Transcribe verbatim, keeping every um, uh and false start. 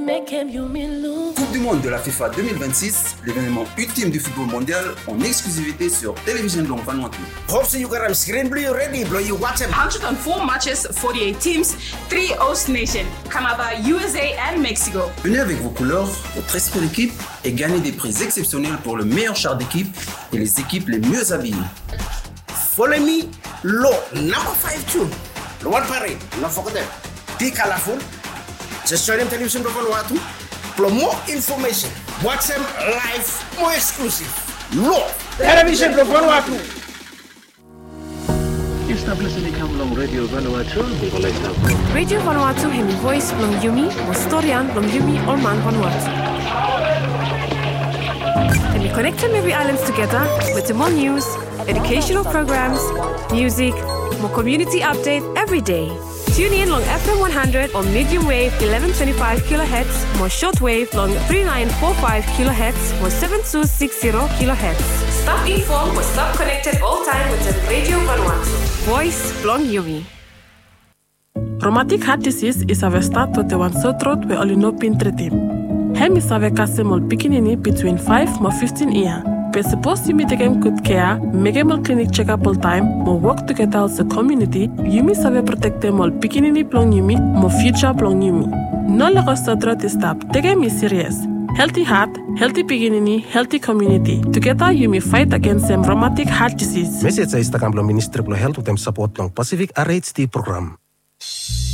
Coupe du monde de la FIFA deux mille vingt-six, l'événement ultime du football mondial en exclusivité sur Télévision Long Vanuatu. Hope you got a screen blue ready, bro. You watch one hundred four matches, forty-eight teams, three host nations, Canada, U S A and Mexico. Venez avec vos couleurs, votre esprit d'équipe et gagnez des prix exceptionnels pour le meilleur char d'équipe et les équipes les mieux habillées. Follow me, low number five two. The one parade, no forget. Be colorful. Just join them Television Long Vanuatu. For more information, watch them live, more exclusive. Low Television Long Vanuatu. Establishing long Radio Vanuatu. Radio Vanuatu hemi voice long Yumi, mo storian long Yumi Orman Vanuatu. And we connect them every islands together with more news, educational programs, music, more community update every day. Tune in long F M one hundred on medium wave eleven twenty-five kilohertz, more shortwave long thirty-nine forty-five kilohertz, more seventy-two sixty kilohertz. Stop informed or stop connected all time with the Radio Vanuatu. Voice Long Yumi. Rheumatic heart disease is a start to the one sore throat we only know pin treatim. Hem is a kasemol pikinini between five to fifteen years. We're supposed to take him good care, make him a clinic check-up all time, more work together as a community, Yumi save protect them all beginning plong Yumi, more future plong Yumi. No lagos to stop, take him serious. Healthy heart, healthy beginning, healthy community. Together Yumi fight against them rheumatic heart disease. Message sa Instagram Ministry of Health with them support long Pacific R H D program.